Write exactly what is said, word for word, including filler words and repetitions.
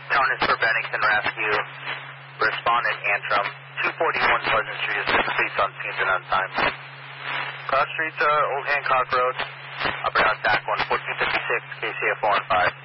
Count is for Bennington Rescue. Respondent Antrim. two forty-one Pleasant Street is police on scene and on time. Cross Street, uh, Old Hancock Road. Upper down stack one, fourteen fifty-six, K C F four one five.